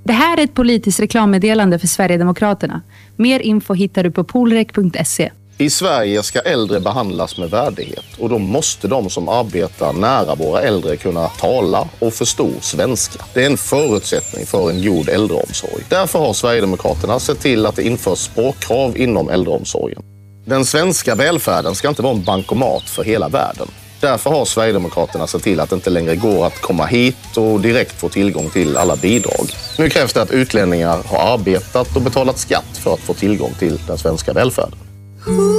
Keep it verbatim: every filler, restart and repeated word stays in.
Det här är ett politiskt reklammeddelande för Sverigedemokraterna. Mer info hittar du på polrek punkt se. I Sverige ska äldre behandlas med värdighet och då måste de som arbetar nära våra äldre kunna tala och förstå svenska. Det är en förutsättning för en god äldreomsorg. Därför har Sverigedemokraterna sett till att det införs språkkrav inom äldreomsorgen. Den svenska välfärden ska inte vara en bankomat för hela världen. Därför har Sverigedemokraterna sett till att det inte längre går att komma hit och direkt få tillgång till alla bidrag. Nu krävs det att utlänningar har arbetat och betalat skatt för att få tillgång till den svenska välfärden.